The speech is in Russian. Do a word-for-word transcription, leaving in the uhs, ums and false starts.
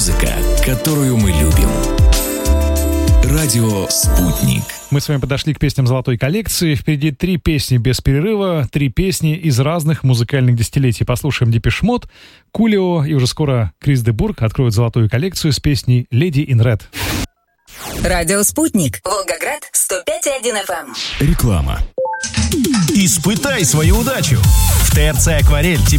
Музыка, которую мы любим. Радио «Спутник». Мы с вами подошли к песням золотой коллекции. Впереди три песни без перерыва, три песни из разных музыкальных десятилетий. Послушаем Депеш Мод, Кулио, и уже скоро Крис де Бург откроет золотую коллекцию с песней «Lady in Red». Радио «Спутник». Волгоград, сто пять и один эф эм. Реклама. Испытай свою удачу. В ТРЦ «Акварель»